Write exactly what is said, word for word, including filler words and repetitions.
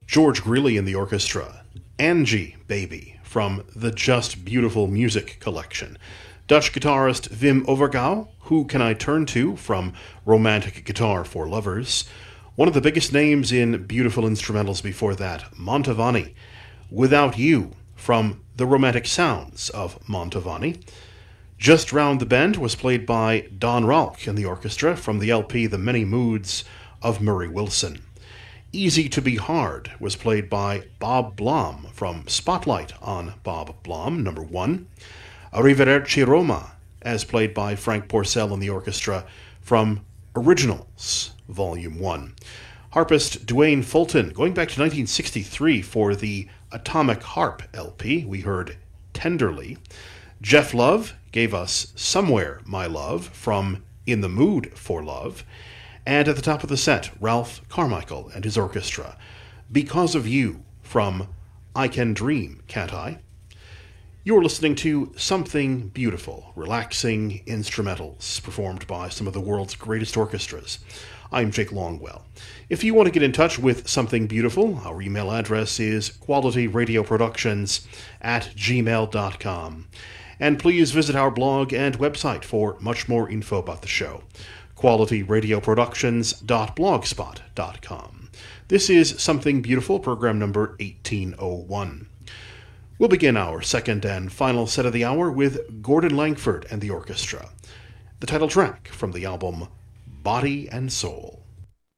George Greeley in the orchestra, Angie Baby from the Just Beautiful Music collection. Dutch guitarist Wim Overgouw, Who Can I Turn To from Romantic Guitar for Lovers. One of the biggest names in beautiful instrumentals before that, Mantovani, Without You from the Romantic Sounds of Mantovani. Just Round the Bend was played by Don Rauch in the orchestra from the L P The Many Moods of Murray Wilson. Easy to Be Hard was played by Bob Blom from Spotlight on Bob Blom, number one. Arrivederci Roma, as played by Frank Porcell in the orchestra from Originals, volume one. Harpist Duane Fulton, going back to nineteen sixty-three for the Atomic Harp L P, we heard Tenderly. Jeff Love gave us Somewhere, My Love from In the Mood for Love. And at the top of the set, Ralph Carmichael and his orchestra, Because of You from I Can Dream, Can't I? You're listening to Something Beautiful, relaxing instrumentals performed by some of the world's greatest orchestras. I'm Jake Longwell. If you want to get in touch with Something Beautiful, our email address is qualityradioproductions at gmail dot com. And please visit our blog and website for much more info about the show. quality radio productions dot blogspot dot com. This is Something Beautiful, program number eighteen oh one. We'll begin our second and final set of the hour with Gordon Langford and the orchestra. The title track from the album Body and Soul.